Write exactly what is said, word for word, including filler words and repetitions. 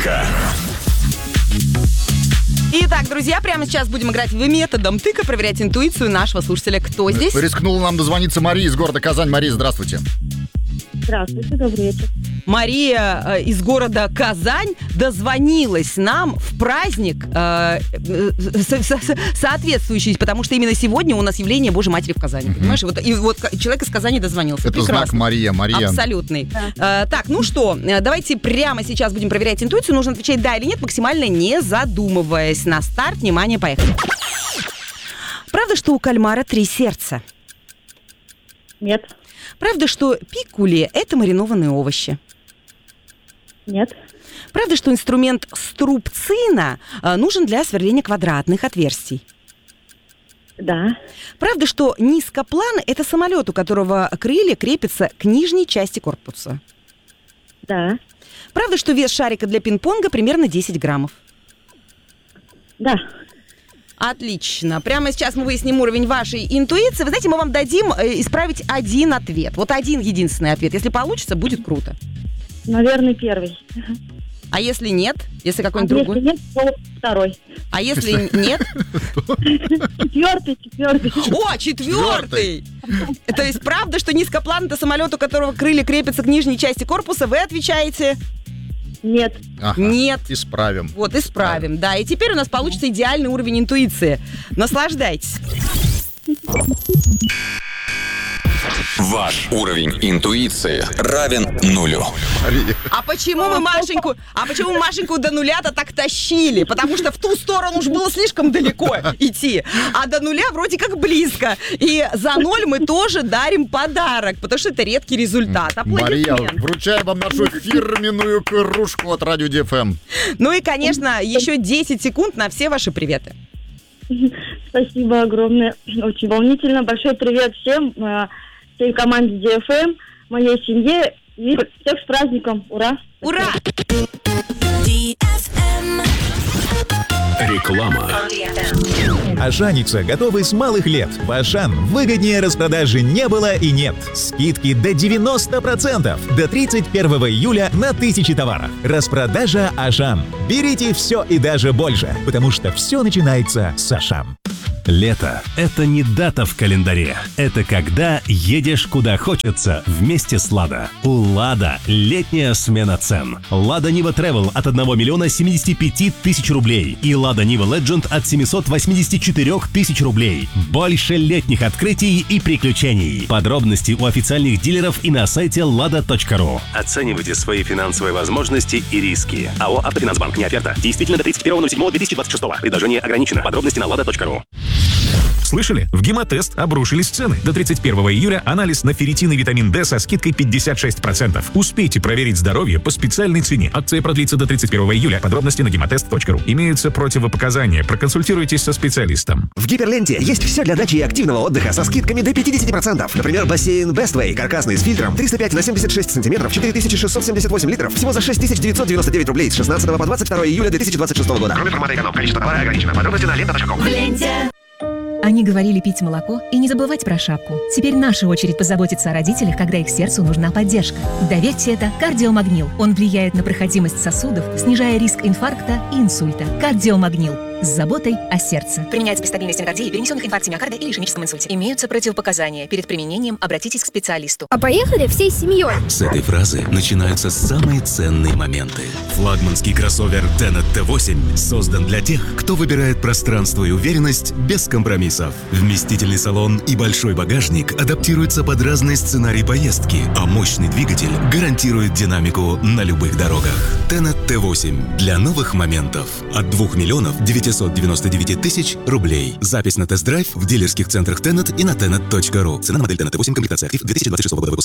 тыка. Итак, друзья, прямо сейчас будем играть в методом тыка, проверять интуицию нашего слушателя. Кто здесь? Рискнула нам дозвониться Мария из города Казань. Мария, здравствуйте. Здравствуйте, добрый вечер. Мария э, из города Казань дозвонилась нам в праздник, э, э, со- со- соответствующий, потому что именно сегодня у нас явление Божьей Матери в Казани. Мгм. Понимаешь? И вот, и вот к- человек из Казани дозвонился. Это знак Прекрасно. Мария. Мария. Абсолютный. Да. Э, так, ну что, э, давайте прямо сейчас будем проверять интуицию. Нужно отвечать да или нет, максимально не задумываясь. На старт, внимание, поехали. Правда, что у кальмара три сердца? Нет, Правда, что пиккули – это маринованные овощи? нет, Правда, что инструмент струбцина э, нужен для сверления квадратных отверстий? да, Правда, что низкоплан – это самолет, у которого крылья крепятся к нижней части корпуса? да, Правда, что вес шарика для пинг-понга примерно десять граммов? да. Отлично. Прямо сейчас мы выясним уровень вашей интуиции. Вы знаете, мы вам дадим э, исправить один ответ. Вот один единственный ответ. Если получится, будет круто. Наверное, первый. А если нет? Если А какой-нибудь другой? если нет, то второй. А если нет? Четвертый, четвертый. О, четвертый! То есть правда, что низкоплан это самолет, у которого крылья крепятся к нижней части корпуса? Вы отвечаете Нет. Ага. нет. Исправим. Вот, исправим, да. И теперь у нас получится идеальный уровень интуиции. Наслаждайтесь. Ваш уровень интуиции равен нулю. Мария. А почему мы Машеньку, а почему мы Машеньку до нуля-то так тащили? Потому что в ту сторону уж было слишком далеко идти, а до нуля вроде как близко. И за ноль мы тоже дарим подарок, потому что это редкий результат. Мария, Аплодисменты. вручаем вам нашу фирменную кружку от Радио Ди Эф Эм. Ну и, конечно, еще десять секунд на все ваши приветы. Спасибо огромное. Очень волнительно. Большой привет всем, э, всей команде Ди Эф Эм, моей семье и всех с праздником. Ура! Ура! Реклама. Ашаница готовы с малых лет. В Ашан выгоднее распродажи не было и нет. Скидки до девяносто процентов. До тридцать первого июля на тысячи товаров. Распродажа Ашан. Берите все и даже больше, потому что все начинается с Ашан. Лето – это не дата в календаре. Это когда едешь куда хочется вместе с «Лада». У «Лада» летняя смена цен. «Лада Нива Travel» от одного миллиона семидесяти пяти тысяч рублей и «Лада Нива Legend» от семисот восьмидесяти четырёх тысяч рублей. Больше летних открытий и приключений. Подробности у официальных дилеров и на сайте лада точка ру. Оценивайте свои финансовые возможности и риски. АО «Автофинансбанк». Не оферта. Действительно до тридцать первого ноль седьмого две тысячи двадцать шестого. Предложение ограничено. Подробности на лада точка ру. Слышали? В Гемотест обрушились цены. До тридцать первого июля анализ на ферритин и витамин D со скидкой пятьдесят шесть процентов. Успейте проверить здоровье по специальной цене. Акция продлится до тридцать первого июля. Подробности на гемотест точка ру. Имеются противопоказания. Проконсультируйтесь со специалистом. В Гиперленте есть все для дачи и активного отдыха со скидками до пятьдесят процентов. Например, бассейн Bestway, каркасный с фильтром, триста пять на семьдесят шесть сантиметров, четыре тысячи шестьсот семьдесят восемь литров, всего за шесть тысяч девятьсот девяносто девять рублей с шестнадцатого по двадцать второго июля две тысячи двадцать шестого года. Кроме формата эконом, количество товара ограничено. Подробности на лента точка ком. Они говорили пить молоко и не забывать про шапку. Теперь наша очередь позаботиться о родителях, когда их сердцу нужна поддержка. Доверьте это кардиомагнил. Он влияет на проходимость сосудов, снижая риск инфаркта и инсульта. Кардиомагнил. С заботой о сердце. Применяется при стабильной стенокардии, перенесенных инфаркте миокарда или ишемическом инсульте. Имеются противопоказания. Перед применением обратитесь к специалисту. А поехали всей семьей. С этой фразы начинаются самые ценные моменты. Флагманский кроссовер Tenet Т восемь создан для тех, кто выбирает пространство и уверенность без компромиссов. Вместительный салон и большой багажник адаптируются под разные сценарии поездки, а мощный двигатель гарантирует динамику на любых дорогах. Tenet Т восемь для новых моментов от двух миллионов девятисот девяносто девять тысяч рублей. Запись на тест-драйв в дилерских центрах Tenet и на tenet точка ру. Цена на модель Tenet Т восемь, комплектация актив, две тысячи двадцать шестого года выпуска.